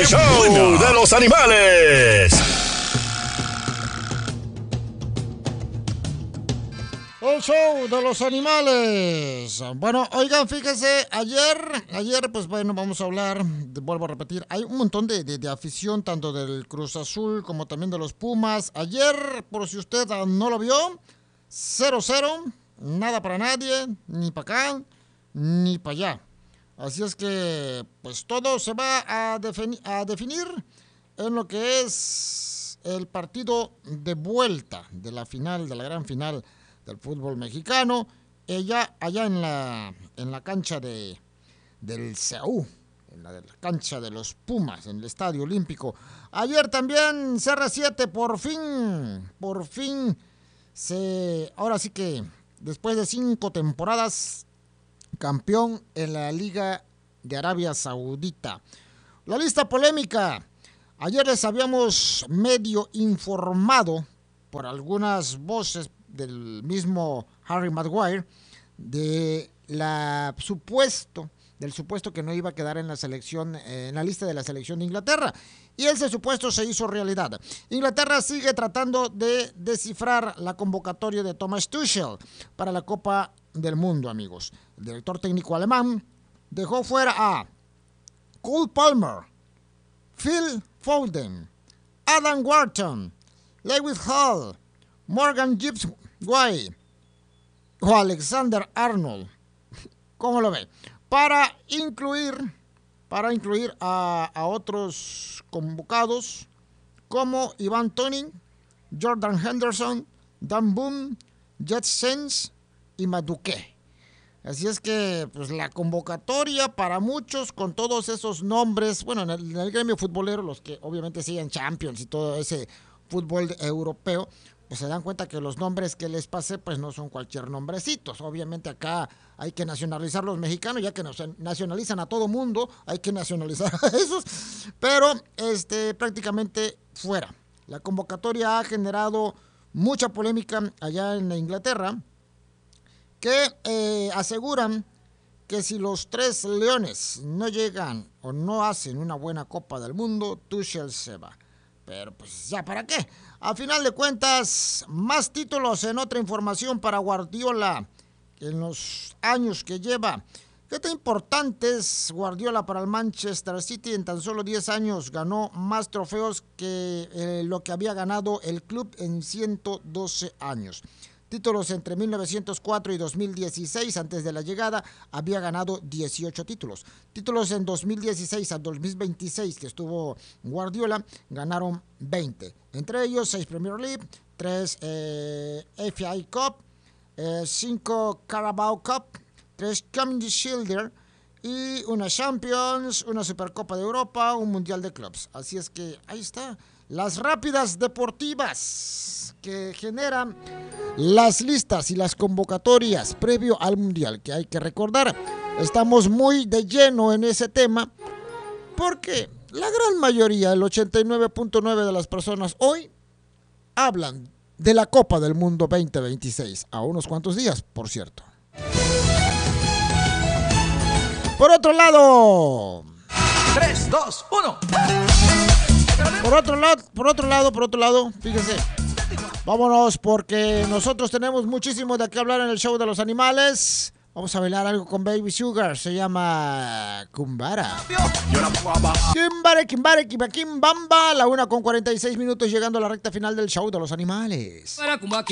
show de los animales. El show de los animales. Bueno, oigan, fíjense, ayer, pues bueno, vamos a hablar, vuelvo a repetir, hay un montón de afición, tanto del Cruz Azul como también de los Pumas. Ayer, por si usted no lo vio, 0-0, nada para nadie, ni para acá, ni para allá. Así es que, pues todo se va a definir en lo que es el partido de vuelta de la final, de la gran final del fútbol mexicano, allá en la cancha del CU, en la cancha de los Pumas, en el Estadio Olímpico. Ayer también CR7, por fin, ahora sí que después de 5 temporadas, campeón en la Liga de Arabia Saudita. La lista polémica. Ayer les habíamos medio informado por algunas voces del mismo Harry Maguire del supuesto que no iba a quedar en la selección, en la lista de la selección de Inglaterra, y ese supuesto se hizo realidad. Inglaterra sigue tratando de descifrar la convocatoria de Thomas Tuchel para la Copa del Mundo, amigos. El director técnico alemán dejó fuera a Cole Palmer, Phil Foden, Adam Wharton, Lewis Hall, Morgan Gibbs White o Alexander Arnold, ¿cómo lo ve? Para incluir a otros convocados como Ivan Toney, Jordan Henderson, Dan Boone, Jet Sens y Madueke. Así es que pues la convocatoria para muchos con todos esos nombres, bueno, en el gremio futbolero, los que obviamente siguen Champions y todo ese fútbol europeo, pues se dan cuenta que los nombres que les pasé pues no son cualquier nombrecitos. Obviamente acá hay que nacionalizar los mexicanos, ya que nos nacionalizan a todo mundo, hay que nacionalizar a esos, pero prácticamente fuera. La convocatoria ha generado mucha polémica allá en Inglaterra, que aseguran que si los 3 leones no llegan o no hacen una buena Copa del Mundo, Tuchel se va. Pero pues ya para qué. A final de cuentas, más títulos en otra información para Guardiola en los años que lleva. ¿Qué tan importante es Guardiola para el Manchester City? En tan solo 10 años ganó más trofeos que lo que había ganado el club en 112 años. Títulos entre 1904 y 2016, antes de la llegada, había ganado 18 títulos. Títulos en 2016 a 2026, que estuvo Guardiola, ganaron 20. Entre ellos, 6 Premier League, 3 FA Cup, 5 Carabao Cup, 3 Community Shield y una Champions, una Supercopa de Europa, un Mundial de Clubs. Así es que ahí está. Las rápidas deportivas que generan las listas y las convocatorias previo al Mundial, que hay que recordar, estamos muy de lleno en ese tema, porque la gran mayoría, el 89.9% de las personas hoy, hablan de la Copa del Mundo 2026, a unos cuantos días, por cierto. Por otro lado... 3, 2, 1... Por otro lado, fíjense, vámonos porque nosotros tenemos muchísimo de qué hablar en el show de los animales. Vamos a bailar algo con Baby Sugar, se llama Kumbara. Kimbare, Kimbamba, la 1:46, llegando a la recta final del show de los animales.